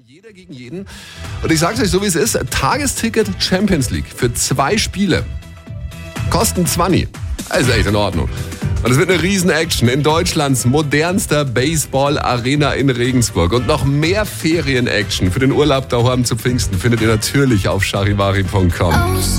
Jeder gegen jeden. Und ich sag's euch so, wie es ist. Tagesticket Champions League für 2 Spiele. Kosten 20. Also echt in Ordnung. Und es wird eine Riesen-Action in Deutschlands modernster Baseball-Arena in Regensburg. Und noch mehr Ferien-Action für den Urlaub daheim zu Pfingsten findet ihr natürlich auf charivari.com.